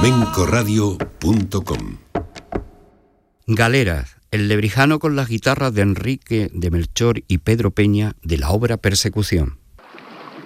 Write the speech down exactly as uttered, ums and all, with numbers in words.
flamenco radio punto com. Galeras, el lebrijano con las guitarras de Enrique de Melchor y Pedro Peña de la obra Persecución.